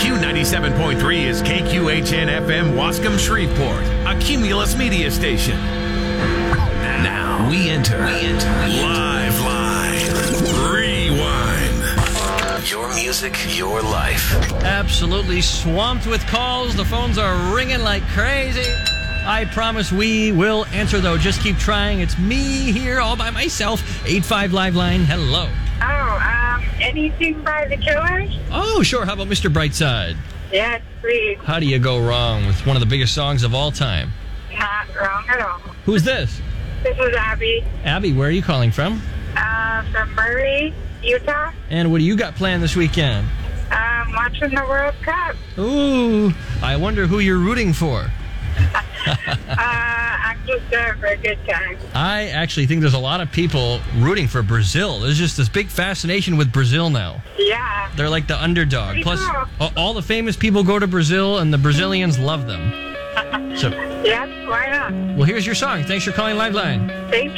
Q97.3 is KQHN-FM Wascom Shreveport, a Cumulus media station. Now we enter Live Line Rewind. Your music, your life. Absolutely swamped with calls. The phones are ringing like crazy. I promise we will answer, though. Just keep trying. It's me here all by myself. 85 Live Line. Hello. Anything by the Killers? Oh, sure. How about Mr. Brightside? Yes, please. How do you go wrong with one of the biggest songs of all time? Not wrong at all. Who's this? This is Abby. Abby, where are you calling from? From Murray, Utah. And what do you got planned this weekend? Watching the World Cup. Ooh, I wonder who you're rooting for. I'm just there for a good time. I actually think there's a lot of people rooting for Brazil. There's just this big fascination with Brazil now. Yeah. They're like the underdog. Pretty Plus, cool. all the famous people go to Brazil, and the Brazilians love them. So, Yes, why not? well, here's your song. Thanks for calling Liveline. Thank